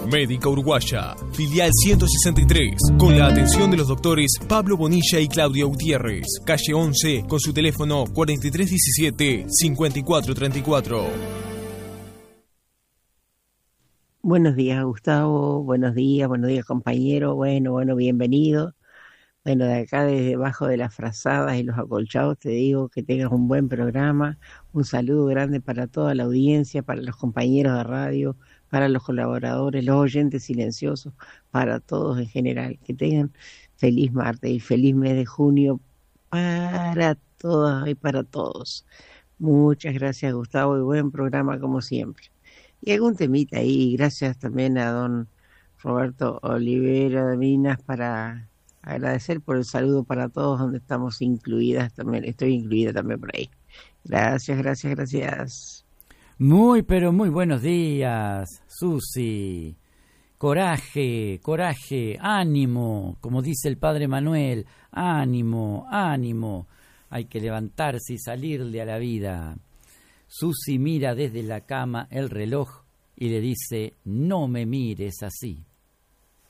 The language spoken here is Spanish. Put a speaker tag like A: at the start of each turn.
A: Médica Uruguaya, filial 163, con la atención de los doctores Pablo Bonilla y Claudia Gutiérrez, calle 11, con su teléfono 4317-5434.
B: Buenos días, Gustavo. Buenos días compañero. Bueno, bienvenido. Bueno, de acá desde debajo de las frazadas y los acolchados te digo que tengas un buen programa. Un saludo grande para toda la audiencia, para los compañeros de radio, para los colaboradores, los oyentes silenciosos, para todos en general. Que tengan feliz martes y feliz mes de junio para todas y para todos. Muchas gracias, Gustavo, y buen programa como siempre. Y algún temita ahí, gracias también a don Roberto Olivera de Minas para agradecer por el saludo para todos, donde estamos incluidas también, estoy incluida también por ahí. Gracias.
C: Muy, pero muy buenos días, Susi. Coraje, ánimo, como dice el padre Manuel, ánimo. Hay que levantarse y salirle a la vida. Susi mira desde la cama el reloj y le dice: no me mires así.